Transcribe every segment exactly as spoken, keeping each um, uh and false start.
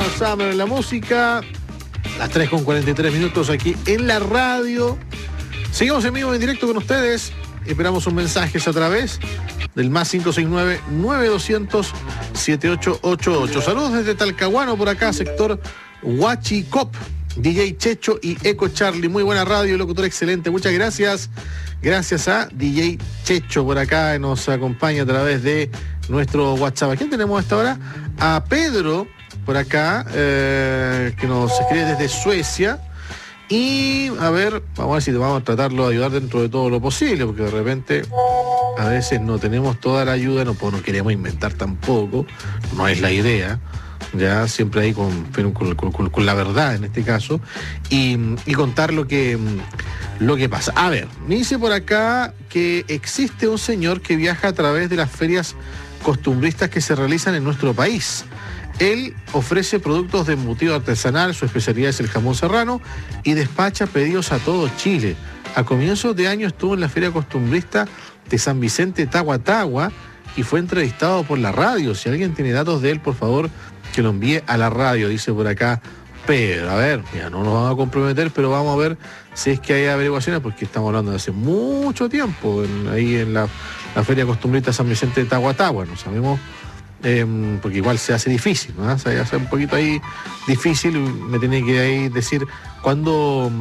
Summer en la música. Las tres con cuarenta y tres minutos aquí en la radio. Seguimos en vivo en directo con ustedes. Esperamos sus mensajes a través del más cinco seis nueve, nueve dos cero cero, siete ocho ocho ocho. Saludos desde Talcahuano por acá, sector Huachicop. D J Checho y Eco Charlie. Muy buena radio, locutor excelente. Muchas gracias. Gracias a D J Checho por acá, nos acompaña a través de nuestro WhatsApp. ¿A quién tenemos a esta hora? A Pedro por acá, eh, que nos escribe desde Suecia. Y a ver, vamos a ver si vamos a tratarlo de ayudar dentro de todo lo posible, porque de repente a veces no tenemos toda la ayuda, no, pues no queremos inventar tampoco, no es la idea. Ya siempre ahí con, con, con, con la verdad en este caso, y, y contar lo que, lo que pasa. A ver, me dice por acá que existe un señor que viaja a través de las ferias costumbristas que se realizan en nuestro país. Él ofrece productos de embutido artesanal, su especialidad es el jamón serrano, y despacha pedidos a todo Chile. A comienzos de año estuvo en la feria costumbrista de San Vicente Tagua Tagua y fue entrevistado por la radio. Si alguien tiene datos de él, por favor, que lo envíe a la radio, dice por acá Pedro. A ver, mira, no nos vamos a comprometer, pero vamos a ver si es que hay averiguaciones, porque estamos hablando de hace mucho tiempo, en, ahí en la, la feria costumbrista San Vicente de Tagua Tagua, no sabemos, eh, porque igual se hace difícil, ¿no? Se hace un poquito ahí difícil, me tiene que ahí decir cuándo,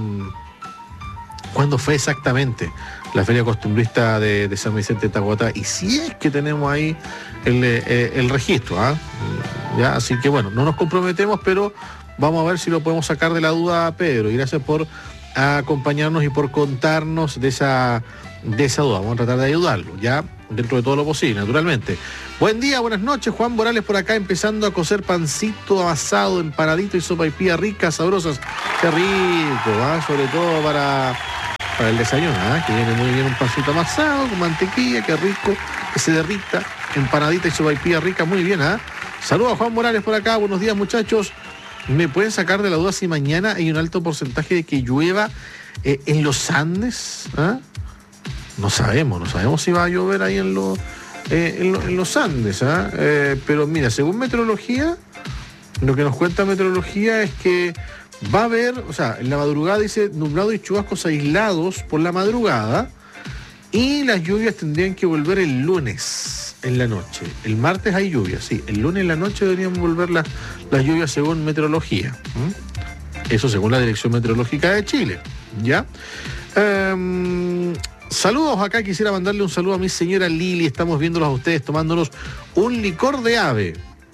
cuándo fue exactamente la feria costumbrista de, de San Vicente de Tagua Tagua, y si es que tenemos ahí el, eh, el registro, ¿ah? ¿Ya? Así que bueno, no nos comprometemos, pero vamos a ver si lo podemos sacar de la duda a Pedro, y gracias por acompañarnos y por contarnos de esa, de esa duda. Vamos a tratar de ayudarlo, ya dentro de todo lo posible, naturalmente. Buen día, buenas noches, Juan Morales por acá, empezando a cocer pancito asado, empanadito y sopaipilla ricas, sabrosas. Qué rico, ¿ah? Sobre todo para, para el desayuno, ¿ah? Que viene muy bien un pancito amasado con mantequilla, qué rico, que se derrita, empanadita y sopaipilla rica, muy bien, ¿ah? Saludos a Juan Morales por acá, buenos días muchachos. ¿Me pueden sacar de la duda si mañana hay un alto porcentaje de que llueva eh, en los Andes? ¿Ah? No sabemos, no sabemos si va a llover ahí en, lo, eh, en, lo, en los Andes, ¿ah? eh, pero mira, según meteorología, lo que nos cuenta meteorología es que va a haber, o sea, en la madrugada dice nublado y chubascos aislados por la madrugada, y las lluvias tendrían que volver el lunes en la noche. El martes hay lluvias, sí. El lunes en la noche deberían volver las, las lluvias según meteorología. ¿Mm? Eso según la Dirección Meteorológica de Chile. ¿Ya? Um, saludos acá. Quisiera mandarle un saludo a mi señora Lili. Estamos viéndolos a ustedes tomándonos un licor de ave.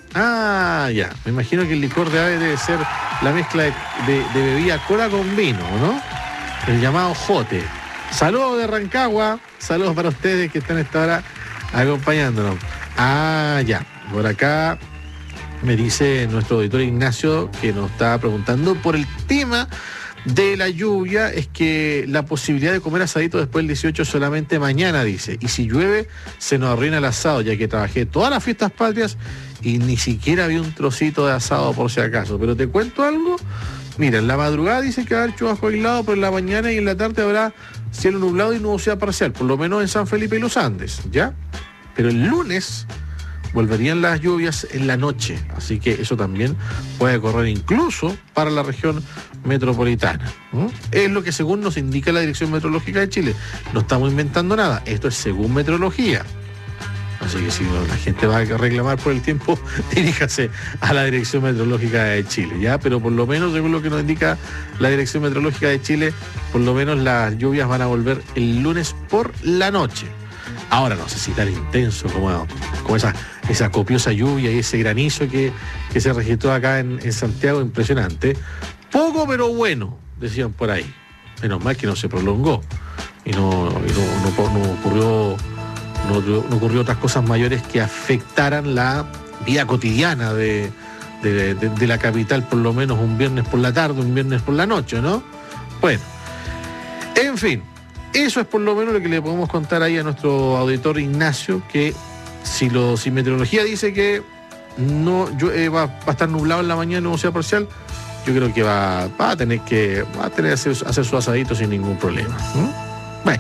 Ah, ya. Me imagino que el licor de ave debe ser la mezcla de, de, de bebida cola con vino, ¿no? El llamado jote. Saludos de Rancagua. Saludos para ustedes que están a esta hora acompañándonos. Ah, ya. Por acá me dice nuestro auditor Ignacio, que nos está preguntando por el tema de la lluvia, es que la posibilidad de comer asadito después del dieciocho solamente mañana, dice. Y si llueve, se nos arruina el asado, ya que trabajé todas las fiestas patrias y ni siquiera había un trocito de asado por si acaso. Pero te cuento algo. Mira, en la madrugada dice que va a haber chubasco aislado, pero en la mañana y en la tarde habrá cielo nublado y nubosidad parcial, por lo menos en San Felipe y los Andes, ¿ya? Pero el lunes volverían las lluvias en la noche, así que eso también puede correr incluso para la región metropolitana. ¿Mm? Es lo que según nos indica la Dirección Meteorológica de Chile. No estamos inventando nada, esto es según meteorología. Así que si la gente va a reclamar por el tiempo, diríjase a la Dirección Meteorológica de Chile, ¿ya? Pero por lo menos, según lo que nos indica la Dirección Meteorológica de Chile, por lo menos las lluvias van a volver el lunes por la noche. Ahora no sé si tan intenso como, como esa, esa copiosa lluvia y ese granizo que, que se registró acá en, en Santiago, impresionante. Poco pero bueno, decían por ahí. Menos mal que no se prolongó y no, y no, no, no ocurrió... No, no ocurrió otras cosas mayores que afectaran la vida cotidiana de, de, de, de la capital, por lo menos un viernes por la tarde, un viernes por la noche, ¿no? Bueno, en fin, eso es por lo menos lo que le podemos contar ahí a nuestro auditor Ignacio, que si, lo, si meteorología dice que no yo, eh, va, va a estar nublado en la mañana, nubosidad parcial, yo creo que va, va a tener que va a tener que hacer, hacer su asadito sin ningún problema. ¿Mm? Bueno,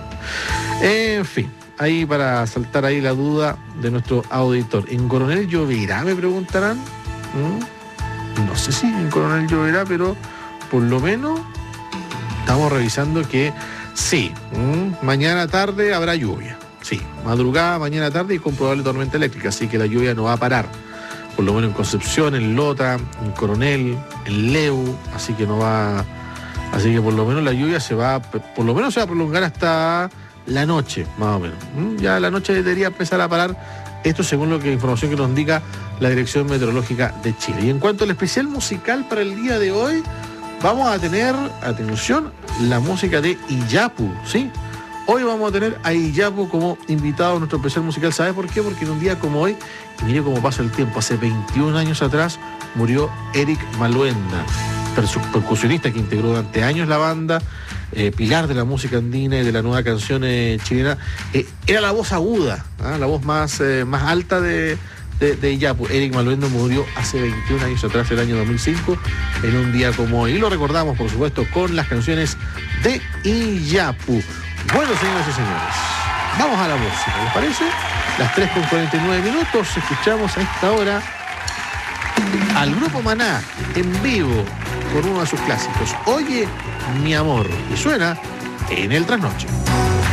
en fin. Ahí para saltar ahí la duda de nuestro auditor. ¿En Coronel lloverá? Me preguntarán. ¿Mm? No sé si en Coronel lloverá, pero por lo menos estamos revisando que sí, mmm, mañana tarde habrá lluvia. Sí, madrugada, mañana tarde y con probable tormenta eléctrica, así que la lluvia no va a parar. Por lo menos en Concepción, en Lota, en Coronel, en Leu, así que no va... Así que por lo menos la lluvia se va, por lo menos se va a prolongar hasta la noche, más o menos. ¿Mm? Ya la noche debería empezar a parar, esto según lo que información que nos indica la Dirección Meteorológica de Chile. Y en cuanto al especial musical para el día de hoy, vamos a tener, atención, la música de Iyapu, ¿sí? Hoy vamos a tener a Iyapu como invitado a nuestro especial musical. ¿Sabe por qué? Porque en un día como hoy, y mire cómo pasa el tiempo, hace veintiún años atrás murió Eric Maluenda, percusionista que integró durante años la banda, eh, pilar de la música andina y de la nueva canción eh, chilena. Eh, era la voz aguda, ¿eh? la voz más, eh, más alta de, de, de Iyapu. Eric Maluenda murió hace veintiún años atrás, el año dos mil cinco, en un día como hoy. Y lo recordamos, por supuesto, con las canciones de Iyapu. Bueno, señoras y señores, vamos a la música, ¿les parece? Las tres con cuarenta y nueve minutos, escuchamos a esta hora al grupo Maná en vivo con uno de sus clásicos, Oye mi amor, y suena en el trasnoche.